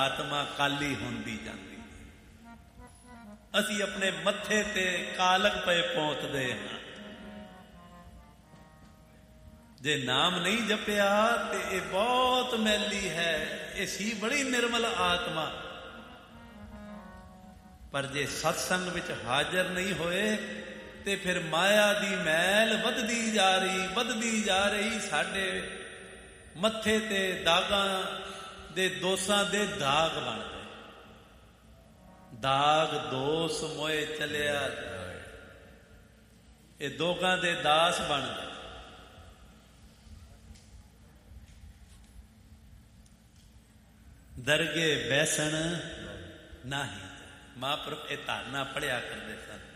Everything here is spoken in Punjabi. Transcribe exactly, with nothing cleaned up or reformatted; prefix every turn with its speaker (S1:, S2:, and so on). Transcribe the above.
S1: ਆਤਮਾ ਕਾਲੀ ਹੁੰਦੀ ਜਾਂਦੀ। ਅਸੀਂ ਆਪਣੇ ਮੱਥੇ ਤੇ ਕਾਲਕ ਪਏ ਪਹੁੰਚਦੇ ਹਾਂ। ਜੇ ਨਾਮ ਨਹੀਂ ਜਪਿਆ ਤੇ ਇਹ ਬਹੁਤ ਮੈਲੀ ਹੈ, ਇਹ ਸੀ ਬੜੀ ਨਿਰਮਲ ਆਤਮਾ। ਪਰ ਜੇ ਸਤਸੰਗ ਵਿੱਚ ਹਾਜ਼ਰ ਨਹੀਂ ਹੋਏ ਤੇ ਫਿਰ ਮਾਇਆ ਦੀ ਮੈਲ ਵੱਧਦੀ ਜਾ ਰਹੀ ਵੱਧਦੀ ਜਾ ਰਹੀ। ਸਾਡੇ ਮੱਥੇ ਤੇ ਦਾਗਾਂ ਦੇ ਦੋਸਾਂ ਦੇ ਦਾਗ ਬਣ ਗਏ। ਦਾਗ ਦੋਸ ਮੋਏ ਚਲਿਆ ਜਾਏ, ਇਹ ਦੋਗਾਂ ਦੇ ਦਾਸ ਬਣ ਗਏ। ਦਰਗੇ ਬੈਸਣ ਨਹੀਂ। ਮਹਾਂਪੁਰਖ ਇਹ ਧਾਰਨਾ ਪੜ੍ਹਿਆ ਕਰਦੇ ਸਨ।